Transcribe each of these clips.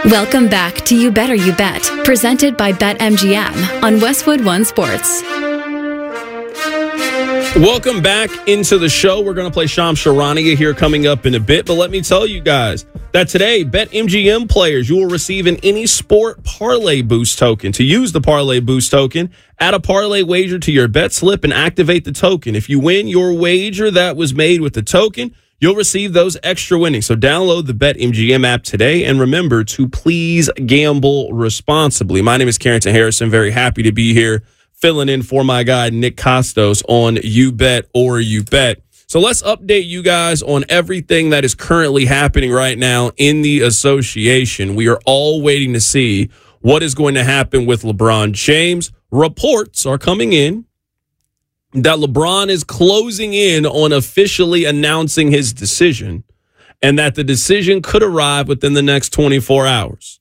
Welcome back to You Better You Bet, presented by BetMGM on Westwood One Sports. Welcome back into the show. We're going to play Shams Charania here coming up in a bit, but let me tell you guys that today, BetMGM players, you will receive an Any Sport Parlay Boost token. To use the Parlay Boost token, add a parlay wager to your bet slip and activate the token. If you win your wager that was made with the token, you'll receive those extra winnings. So download the BetMGM app today, and remember to please gamble responsibly. My name is Carrington Harrison. Very happy to be here, filling in for my guy, Nick Costos, on You Bet or You Bet. So let's update you guys on everything that is currently happening right now in the association. We are all waiting to see what is going to happen with LeBron James. Reports are coming in that LeBron is closing in on officially announcing his decision, and that the decision could arrive within the next 24 hours.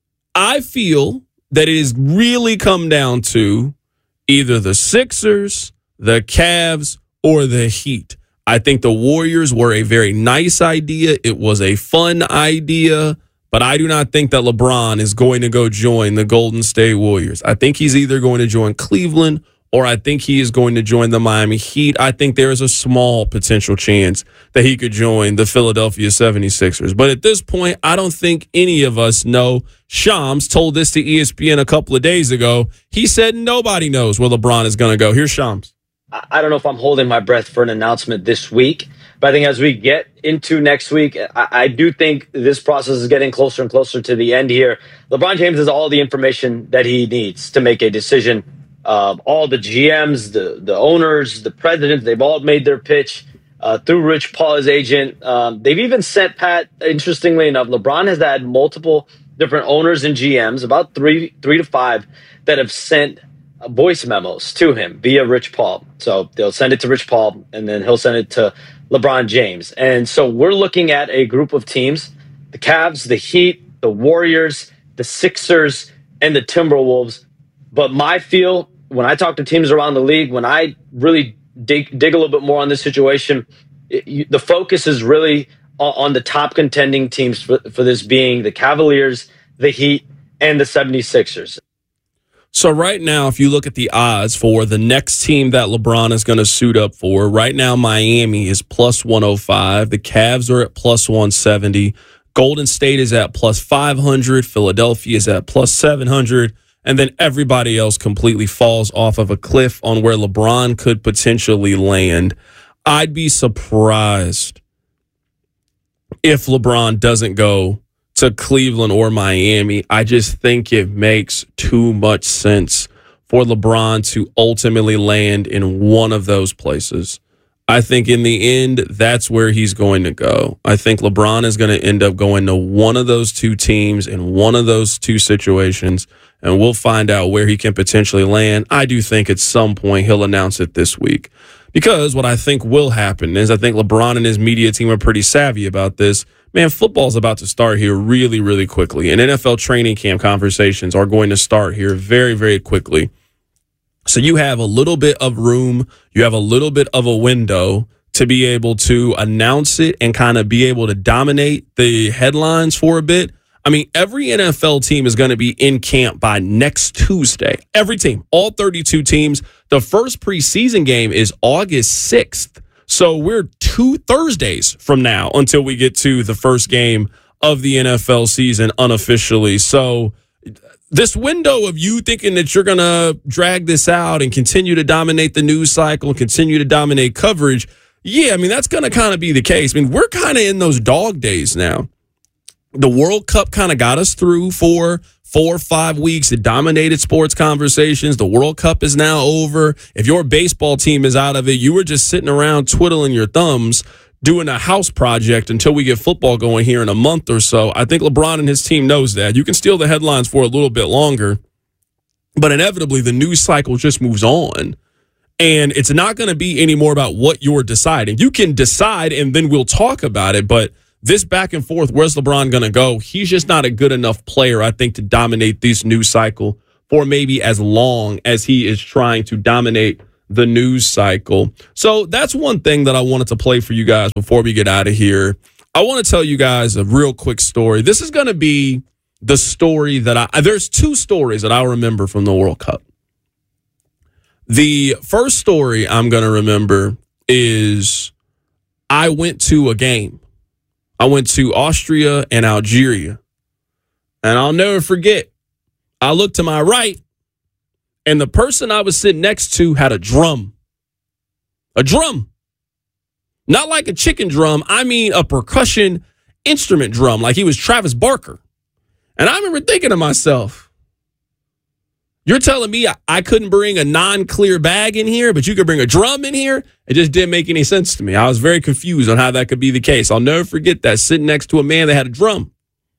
I feel that it has really come down to either the Sixers, the Cavs, or the Heat. I think the Warriors were a very nice idea. It was a fun idea, but I do not think that LeBron is going to go join the Golden State Warriors. I think he's either going to join Cleveland or I think he is going to join the Miami Heat. I think there is a small potential chance that he could join the Philadelphia 76ers. But at this point, I don't think any of us know. Shams told this to ESPN a couple of days ago. He said nobody knows where LeBron is going to go. Here's Shams. I don't know if I'm holding my breath for an announcement this week, but I think as we get into next week, I do think this process is getting closer and closer to the end here. LeBron James has all the information that he needs to make a decision. All the GMs, the owners, the presidents, they've all made their pitch through Rich Paul, his agent. They've even sent, Pat, interestingly enough, LeBron has had multiple different owners and GMs, about three to five, that have sent voice memos to him via Rich Paul. So they'll send it to Rich Paul, and then he'll send it to LeBron James. And so we're looking at a group of teams, the Cavs, the Heat, the Warriors, the Sixers, and the Timberwolves. But my feel, when I talk to teams around the league, when I really dig a little bit more on this situation, the focus is really on the top contending teams for this being the Cavaliers, the Heat, and the 76ers. So right now, if you look at the odds for the next team that LeBron is going to suit up for, right now Miami is plus 105. The Cavs are at plus 170. Golden State is at plus 500. Philadelphia is at plus 700. And then everybody else completely falls off of a cliff on where LeBron could potentially land. I'd be surprised if LeBron doesn't go to Cleveland or Miami. I just think it makes too much sense for LeBron to ultimately land in one of those places. I think in the end, that's where he's going to go. I think LeBron is going to end up going to one of those two teams in one of those two situations, and we'll find out where he can potentially land. I do think at some point he'll announce it this week, because what I think will happen is I think LeBron and his media team are pretty savvy about this. Man, football's about to start here really, really quickly, and NFL training camp conversations are going to start here very, very quickly. So you have a little bit of room, you have a little bit of a window to be able to announce it and kind of be able to dominate the headlines for a bit. I mean, every NFL team is going to be in camp by next Tuesday. Every team, all 32 teams. The first preseason game is August 6th. So we're 2 Thursdays from now until we get to the first game of the NFL season unofficially. So this window of you thinking that you're going to drag this out and continue to dominate the news cycle and continue to dominate coverage, yeah, I mean, that's going to kind of be the case. I mean, we're kind of in those dog days now. The World Cup kind of got us through for 4 or 5 weeks. It dominated sports conversations. The World Cup is now over. If your baseball team is out of it, you were just sitting around twiddling your thumbs, doing a house project until we get football going here in a month or so. I think LeBron and his team knows that. You can steal the headlines for a little bit longer, but inevitably the news cycle just moves on. And it's not going to be any more about what you're deciding. You can decide and then we'll talk about it, but this back and forth, where's LeBron going to go? He's just not a good enough player, I think, to dominate this news cycle for maybe as long as he is trying to dominate the news cycle. So that's one thing that I wanted to play for you guys before we get out of here. I want to tell you guys a real quick story. This is going to be the story that there's two stories that I'll remember from the World Cup. The first story I'm going to remember is I went to a game. I went to Austria and Algeria. And I'll never forget, I looked to my right, and the person I was sitting next to had a drum. A drum. Not like a chicken drum. I mean a percussion instrument drum, like he was Travis Barker. And I remember thinking to myself, you're telling me I couldn't bring a non-clear bag in here, but you could bring a drum in here? It just didn't make any sense to me. I was very confused on how that could be the case. I'll never forget that, sitting next to a man that had a drum.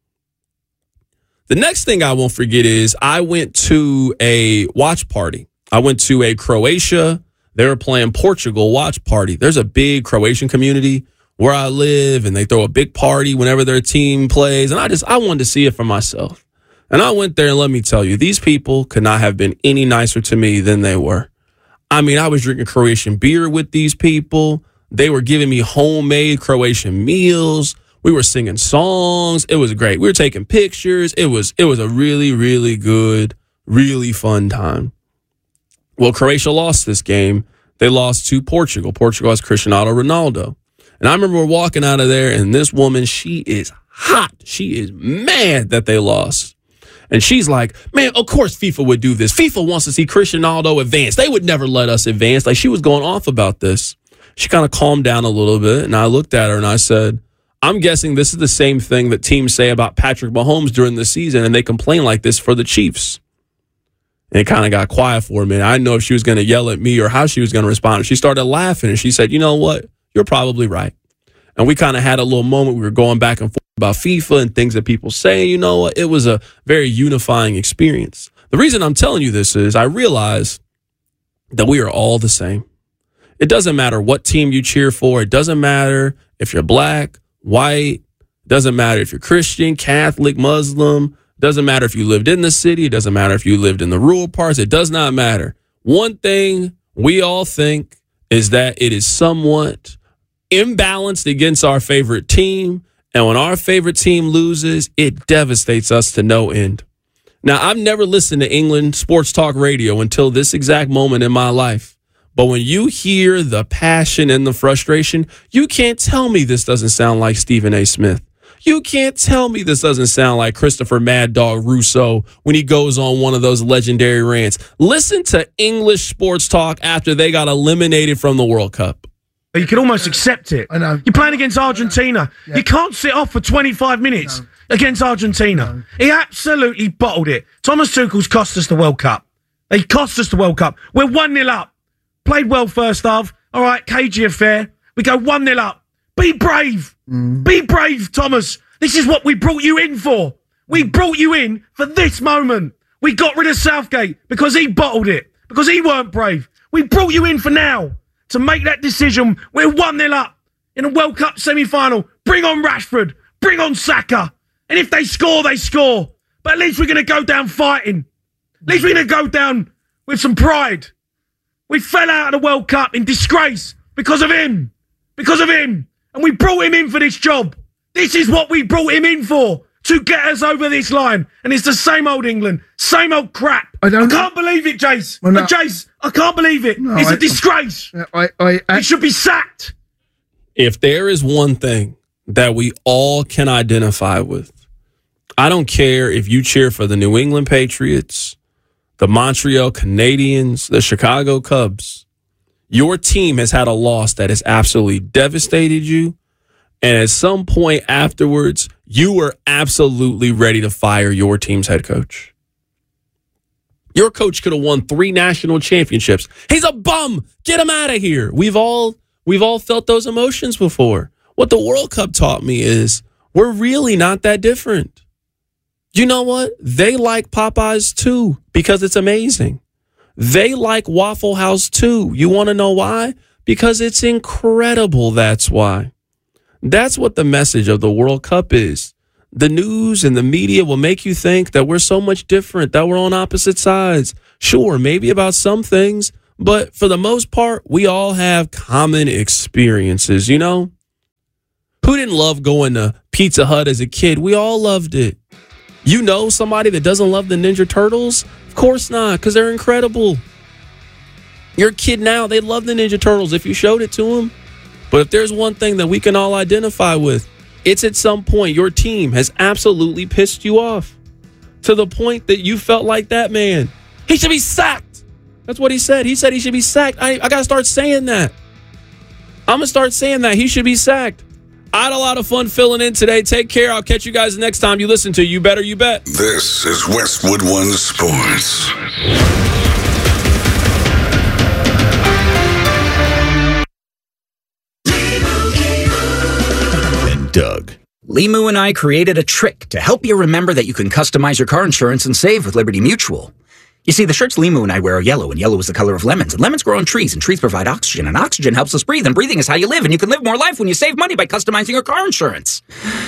The next thing I won't forget is I went to a watch party. I went to a Croatia. They were playing Portugal watch party. There's a big Croatian community where I live, and they throw a big party whenever their team plays. And I wanted to see it for myself. And I went there, and let me tell you, these people could not have been any nicer to me than they were. I mean, I was drinking Croatian beer with these people. They were giving me homemade Croatian meals. We were singing songs. It was great. We were taking pictures. It was a really, really good, really fun time. Well, Croatia lost this game. They lost to Portugal. Portugal has Cristiano Ronaldo. And I remember walking out of there, and this woman, she is hot. She is mad that they lost. And she's like, man, of course FIFA would do this. FIFA wants to see Cristiano Ronaldo advance. They would never let us advance. Like, she was going off about this. She kind of calmed down a little bit, and I looked at her and I said, I'm guessing this is the same thing that teams say about Patrick Mahomes during the season, and they complain like this for the Chiefs. And it kind of got quiet for a minute. I didn't know if she was going to yell at me or how she was going to respond. She started laughing, and she said, you know what? You're probably right. And we kind of had a little moment. We were going back and forth about FIFA and things that people say. You know what? It was a very unifying experience. The reason I'm telling you this is I realize that we are all the same. It doesn't matter what team you cheer for. It doesn't matter if you're black, white. It doesn't matter if you're Christian, Catholic, Muslim. It doesn't matter if you lived in the city. It doesn't matter if you lived in the rural parts. It does not matter. One thing we all think is that it is somewhat imbalanced against our favorite team. And when our favorite team loses, it devastates us to no end. Now, I've never listened to England sports talk radio until this exact moment in my life. But when you hear the passion and the frustration, you can't tell me this doesn't sound like Stephen A. Smith. You can't tell me this doesn't sound like Christopher Mad Dog Russo when he goes on one of those legendary rants. Listen to English sports talk after they got eliminated from the World Cup. You can almost accept it. I know. You're playing against Argentina. Yeah. You can't sit off for 25 minutes against Argentina. No. He absolutely bottled it. Thomas Tuchel's cost us the World Cup. He cost us the World Cup. We're 1-0 up. Played well first half. All right, cagey affair. We go 1-0 up. Be brave. Be brave, Thomas. This is what we brought you in for. We brought you in for this moment. We got rid of Southgate because he bottled it, because he weren't brave. We brought you in for now to make that decision. We're 1-0 up in a World Cup semi-final. Bring on Rashford. Bring on Saka. And if they score, they score. But at least we're going to go down fighting. At least we're going to go down with some pride. We fell out of the World Cup in disgrace because of him. Because of him. And we brought him in for this job. This is what we brought him in for, to get us over this line. And it's the same old England, same old crap. I can't believe it, Jace. Well, no. Jace, I can't believe it. No, it's a disgrace. He should be sacked. If there is one thing that we all can identify with, I don't care if you cheer for the New England Patriots, the Montreal Canadiens, the Chicago Cubs. Your team has had a loss that has absolutely devastated you. And at some point afterwards, you were absolutely ready to fire your team's head coach. Your coach could have won 3 national championships. He's a bum. Get him out of here. We've all felt those emotions before. What the World Cup taught me is we're really not that different. You know what? They like Popeyes too because it's amazing. They like Waffle House too. You want to know why? Because it's incredible, that's why. That's what the message of the World Cup is. The news and the media will make you think that we're so much different, that we're on opposite sides. Sure, maybe about some things, but for the most part, we all have common experiences, you know? Who didn't love going to Pizza Hut as a kid? We all loved it. You know somebody that doesn't love the Ninja Turtles? Of course not, because they're incredible. Your kid now, they love the Ninja Turtles if you showed it to them. But if there's one thing that we can all identify with, it's at some point your team has absolutely pissed you off to the point that you felt like that man. He should be sacked. That's what he said. He said he should be sacked. I got to start saying that. I'm going to start saying that. He should be sacked. I had a lot of fun filling in today. Take care. I'll catch you guys next time you listen to You Better You Bet. This is Westwood One Sports. And Doug. Limu and I created a trick to help you remember that you can customize your car insurance and save with Liberty Mutual. You see, the shirts Limu and I wear are yellow, and yellow is the color of lemons, and lemons grow on trees, and trees provide oxygen, and oxygen helps us breathe, and breathing is how you live, and you can live more life when you save money by customizing your car insurance.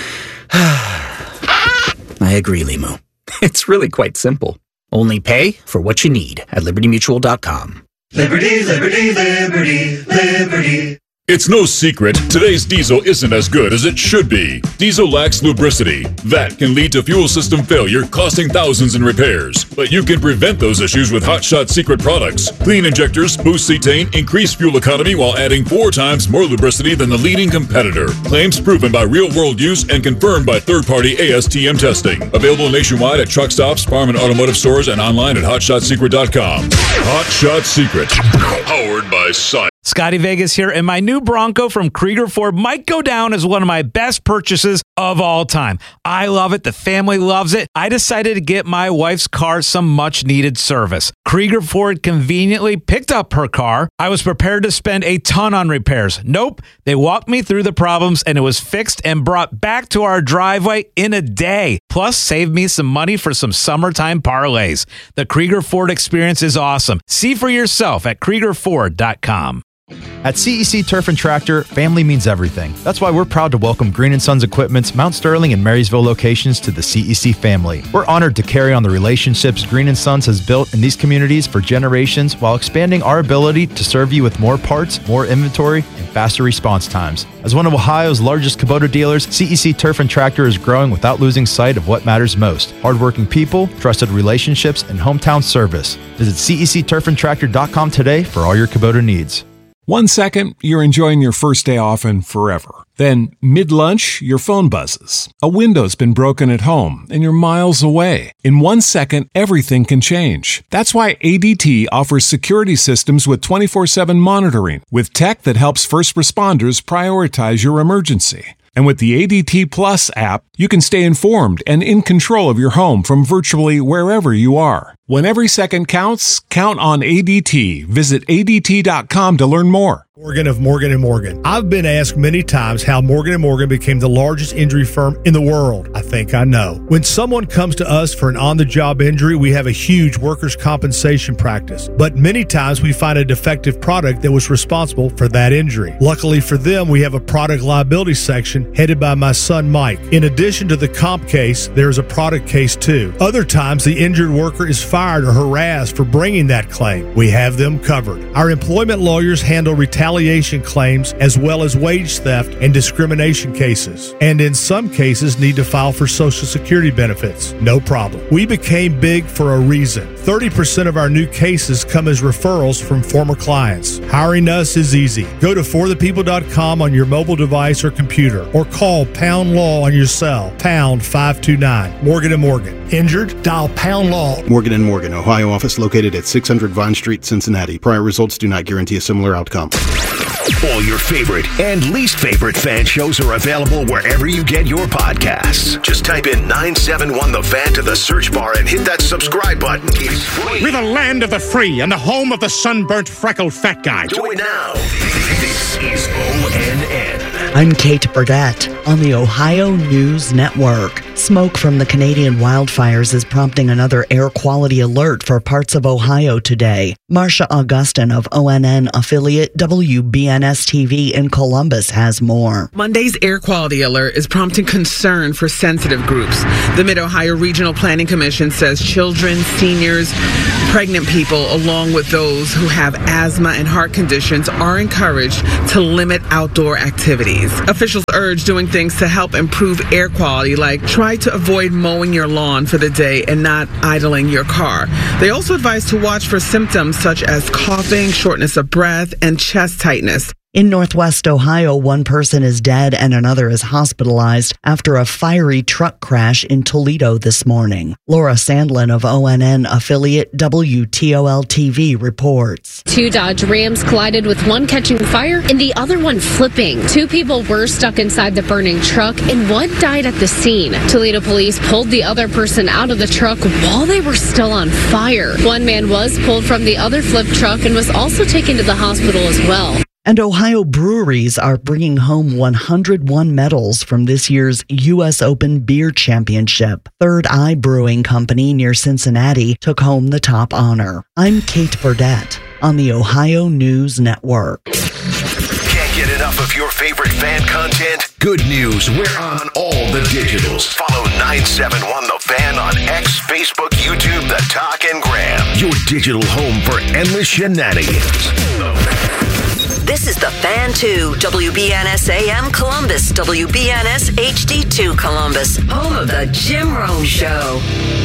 I agree, Limu. It's really quite simple. Only pay for what you need at libertymutual.com. Liberty, liberty, liberty, liberty. It's no secret, today's diesel isn't as good as it should be. Diesel lacks lubricity. That can lead to fuel system failure, costing thousands in repairs. But you can prevent those issues with Hot Shot Secret products. Clean injectors, boost cetane, increase fuel economy while adding 4 times more lubricity than the leading competitor. Claims proven by real-world use and confirmed by third-party ASTM testing. Available nationwide at truck stops, farm and automotive stores, and online at hotshotsecret.com. Hot Shot Secret. Powered by Science. Scotty Vegas here, and my new Bronco from Krieger Ford might go down as one of my best purchases of all time. I love it. The family loves it. I decided to get my wife's car some much-needed service. Krieger Ford conveniently picked up her car. I was prepared to spend a ton on repairs. Nope. They walked me through the problems, and it was fixed and brought back to our driveway in a day. Plus, saved me some money for some summertime parlays. The Krieger Ford experience is awesome. See for yourself at KriegerFord.com. At CEC Turf and Tractor, family means everything. That's why we're proud to welcome Green & Sons Equipment's Mount Sterling and Marysville locations to the CEC family. We're honored to carry on the relationships Green & Sons has built in these communities for generations while expanding our ability to serve you with more parts, more inventory, and faster response times. As one of Ohio's largest Kubota dealers, CEC Turf and Tractor is growing without losing sight of what matters most: hardworking people, trusted relationships, and hometown service. Visit CECTurfandTractor.com today for all your Kubota needs. 1 second, you're enjoying your first day off and forever. Then, mid-lunch, your phone buzzes. A window's been broken at home, and you're miles away. In 1 second, everything can change. That's why ADT offers security systems with 24/7 monitoring, with tech that helps first responders prioritize your emergency. And with the ADT Plus app, you can stay informed and in control of your home from virtually wherever you are. When every second counts, count on ADT. Visit ADT.com to learn more. Morgan of Morgan & Morgan. I've been asked many times how Morgan & Morgan became the largest injury firm in the world. I think I know. When someone comes to us for an on-the-job injury, we have a huge workers' compensation practice. But many times we find a defective product that was responsible for that injury. Luckily for them, we have a product liability section headed by my son Mike. In addition to the comp case, there is a product case too. Other times, the injured worker is fired or harassed for bringing that claim. We have them covered. Our employment lawyers handle retaliation claims as well as wage theft and discrimination cases, and in some cases need to file for Social Security benefits. No problem. We became big for a reason. 30% of our new cases come as referrals from former clients. Hiring us is easy. Go to forthepeople.com on your mobile device or computer, or call Pound Law on your cell, pound 529. Morgan & Morgan. Injured? Dial Pound Law. Morgan & Morgan, Ohio office located at 600 Vine Street, Cincinnati. Prior results do not guarantee a similar outcome. All your favorite and least favorite fan shows are available wherever you get your podcasts. Just type in 971 The Fan to the search bar and hit that subscribe button. It's free. We're the land of the free and the home of the sunburnt, freckled fat guy. Do it now. This is ONN. I'm Kate Burdett on the Ohio News Network. Smoke from the Canadian wildfires is prompting another air quality alert for parts of Ohio today. Marcia Augustin of ONN affiliate WBNS-TV in Columbus has more. Monday's air quality alert is prompting concern for sensitive groups. The Mid-Ohio Regional Planning Commission says children, seniors, pregnant people, along with those who have asthma and heart conditions, are encouraged to limit outdoor activities. trees. Officials urge doing things to help improve air quality, like try to avoid mowing your lawn for the day and not idling your car. They also advise to watch for symptoms such as coughing, shortness of breath, and chest tightness. In Northwest Ohio, one person is dead and another is hospitalized after a fiery truck crash in Toledo this morning. Laura Sandlin of ONN affiliate WTOL-TV reports. 2 Dodge Rams collided with one catching fire and the other one flipping. 2 people were stuck inside the burning truck and one died at the scene. Toledo police pulled the other person out of the truck while they were still on fire. One man was pulled from the other flipped truck and was also taken to the hospital as well. And Ohio breweries are bringing home 101 medals from this year's U.S. Open Beer Championship. Third Eye Brewing Company near Cincinnati took home the top honor. I'm Kate Burdett on the Ohio News Network. Can't get enough of your favorite fan content? Good news, we're on all the digitals. Follow 971 The Fan on X, Facebook, YouTube, The Talk, and Gram. Your digital home for endless shenanigans. This is The Fan 2, WBNS AM Columbus, WBNS HD2 Columbus, home of the Jim Rome Show.